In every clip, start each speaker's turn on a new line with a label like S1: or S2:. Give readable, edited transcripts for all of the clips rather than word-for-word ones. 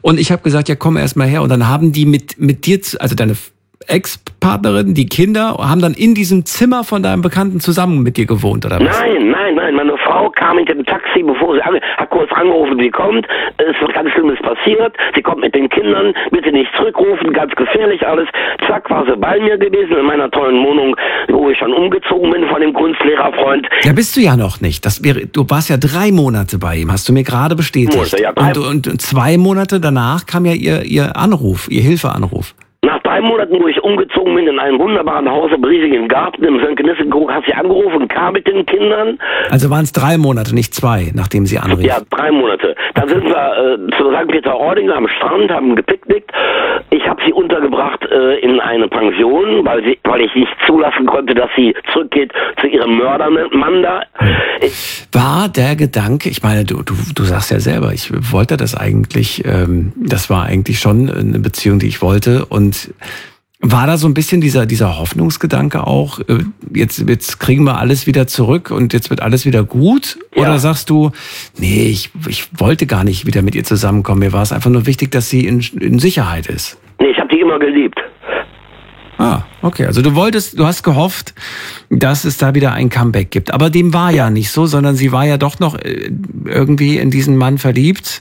S1: Und ich habe gesagt, ja, komm erst mal her. Und dann haben die mit dir, also deine Ex-Partnerin, die Kinder, haben dann in diesem Zimmer von deinem Bekannten zusammen mit dir gewohnt, oder was?
S2: Nein. Meine Frau kam mit dem Taxi, bevor sie hat kurz angerufen, sie kommt. Es ist was ganz Schlimmes passiert. Sie kommt mit den Kindern. Bitte nicht zurückrufen, ganz gefährlich alles. Zack, war sie bei mir gewesen in meiner tollen Wohnung, wo ich schon umgezogen bin von dem Kunstlehrerfreund.
S1: Ja, bist du ja noch nicht. Du warst ja 3 Monate bei ihm, hast du mir gerade bestätigt.
S2: Ja,
S1: und 2 Monate danach kam ja ihr Anruf, ihr Hilfeanruf.
S2: Nach 3 Monaten, wo ich umgezogen bin in einem wunderbaren Haus im riesigen Garten im Sönkenisse-Krug, hat sie angerufen und kam mit den Kindern.
S1: Also waren es 3 Monate, nicht 2, nachdem sie anrief?
S2: Ja, 3 Monate. Dann sind wir zu St. Peter-Ording am Strand, haben gepicknickt. Ich habe sie untergebracht in eine Pension, weil ich nicht zulassen konnte, dass sie zurückgeht zu ihrem Mördermann da.
S1: War der Gedanke, ich meine, du sagst ja selber, ich wollte das eigentlich, das war eigentlich schon eine Beziehung, die ich wollte, und war da so ein bisschen dieser Hoffnungsgedanke auch, jetzt kriegen wir alles wieder zurück und jetzt wird alles wieder gut? Ja. Oder sagst du, nee, ich wollte gar nicht wieder mit ihr zusammenkommen, mir war es einfach nur wichtig, dass sie in Sicherheit ist?
S2: Nee, ich habe die immer geliebt.
S1: Ah, okay, also du hast gehofft, dass es da wieder ein Comeback gibt, aber dem war ja nicht so, sondern sie war ja doch noch irgendwie in diesen Mann verliebt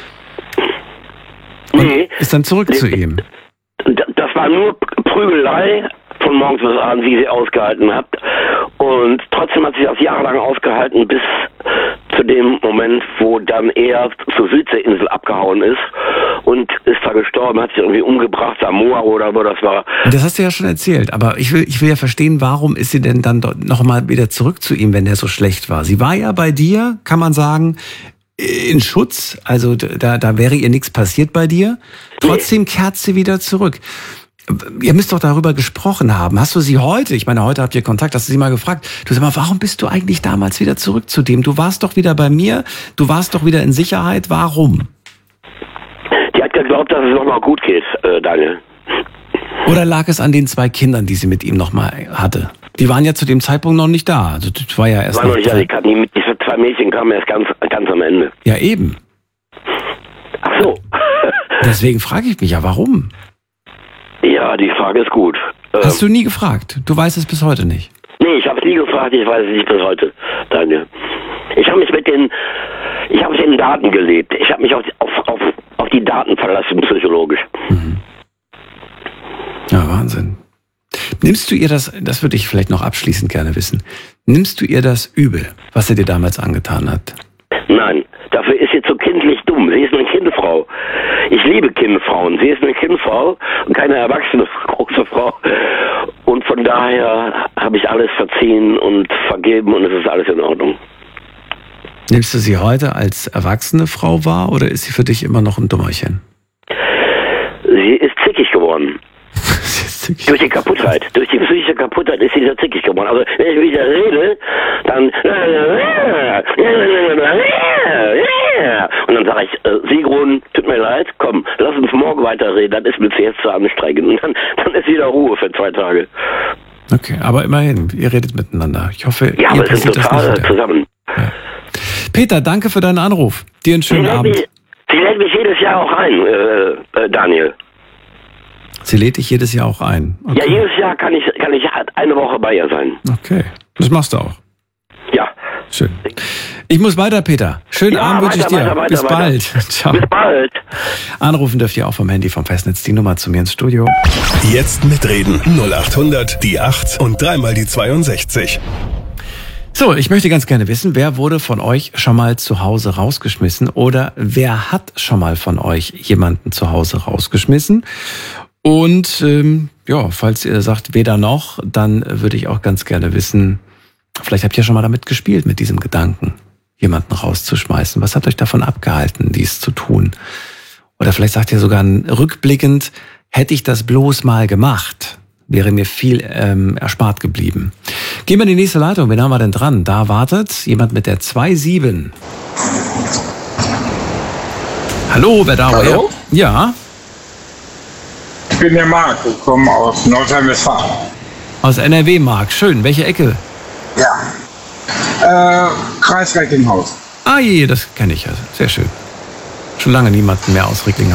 S1: und ist dann zurück zu ihm.
S2: Das war nur Prügelei von morgens bis abends, wie sie ausgehalten hat. Und trotzdem hat sie das jahrelang ausgehalten, bis zu dem Moment, wo dann er zur Südseeinsel abgehauen ist und ist da gestorben, hat sich irgendwie umgebracht, Samoa oder wo das war.
S1: Das hast du ja schon erzählt, aber ich will ja verstehen, warum ist sie denn dann nochmal wieder zurück zu ihm, wenn der so schlecht war? Sie war ja bei dir, kann man sagen, in Schutz, also da wäre ihr nichts passiert bei dir. Trotzdem kehrt sie wieder zurück. Ihr müsst doch darüber gesprochen haben. Hast du sie heute, ich meine, heute habt ihr Kontakt, hast du sie mal gefragt, du sag mal, warum bist du eigentlich damals wieder zurück zu dem? Du warst doch wieder bei mir, du warst doch wieder in Sicherheit, warum?
S2: Die hat geglaubt, dass es nochmal gut geht, Daniel.
S1: Oder lag es an den 2 Kindern, die sie mit ihm nochmal hatte? Die waren ja zu dem Zeitpunkt noch nicht da. Also das war ja erst.
S2: War noch nicht da. Diese 2 Mädchen kamen erst ganz am Ende.
S1: Ja, eben.
S2: Ach so.
S1: Deswegen frage ich mich ja, warum?
S2: Ja, die Frage ist gut.
S1: Hast du nie gefragt? Du weißt es bis heute nicht?
S2: Nee, ich habe es nie gefragt, ich weiß es nicht bis heute, Daniel. Ich habe mich mit den Daten gelebt. Ich habe mich auf die Daten verlassen, psychologisch.
S1: Mhm. Ja, Wahnsinn. Nimmst du ihr das würde ich vielleicht noch abschließend gerne wissen, nimmst du ihr das übel, was er dir damals angetan hat?
S2: Nein, dafür ist sie zu kindlich dumm. Sie ist eine Kindfrau. Ich liebe Kindfrauen. Sie ist eine Kindfrau und keine erwachsene große Frau. Und von daher habe ich alles verziehen und vergeben und es ist alles in Ordnung.
S1: Nimmst du sie heute als erwachsene Frau wahr oder ist sie für dich immer noch ein Dummerchen?
S2: Sie ist zickig geworden. Durch die Kaputtheit, durch die psychische Kaputtheit ist sie sehr zickig geworden. Also wenn ich mit ihr rede, dann und dann sage ich, Sigrun, tut mir leid, komm, lass uns morgen weiterreden, dann ist mir jetzt zu anstrengend. Und dann ist wieder Ruhe für 2 Tage.
S1: Okay, aber immerhin, ihr redet miteinander. Ich hoffe,
S2: ja,
S1: ihr
S2: aber wir sind total zusammen.
S1: Ja. Peter, danke für deinen Anruf. Dir einen schönen Abend.
S2: Sie lädt mich jedes Jahr auch ein, Daniel.
S1: Sie lädt dich jedes Jahr auch ein? Okay.
S2: Ja, jedes Jahr kann ich eine Woche bei ihr sein.
S1: Okay, das machst du auch.
S2: Ja.
S1: Schön. Ich muss weiter, Peter. Schönen Abend wünsche ich dir.
S2: Weiter,
S1: Bis bald. Ciao.
S2: Bis bald.
S1: Anrufen dürft ihr auch vom Handy, vom Festnetz, die Nummer zu mir ins Studio.
S3: Jetzt mitreden. 0800 die 8 und 3 mal die 62.
S1: So, ich möchte ganz gerne wissen, wer wurde von euch schon mal zu Hause rausgeschmissen oder wer hat schon mal von euch jemanden zu Hause rausgeschmissen? Und ja, falls ihr sagt, weder noch, dann würde ich auch ganz gerne wissen, vielleicht habt ihr schon mal damit gespielt, mit diesem Gedanken, jemanden rauszuschmeißen. Was hat euch davon abgehalten, dies zu tun? Oder vielleicht sagt ihr sogar rückblickend, hätte ich das bloß mal gemacht, wäre mir viel erspart geblieben. Gehen wir in die nächste Leitung. Wen haben wir denn dran? Da wartet jemand mit der 27. Hallo, wer da?
S4: Hallo?
S1: Ja.
S4: Ich bin der Marc, ich komme aus Nordrhein-Westfalen.
S1: Aus NRW, Marc. Schön. Welche Ecke?
S4: Ja. Kreis Recklinghausen.
S1: Ah je, das kenne ich ja. Sehr schön. Schon lange niemanden mehr aus Recklinghausen.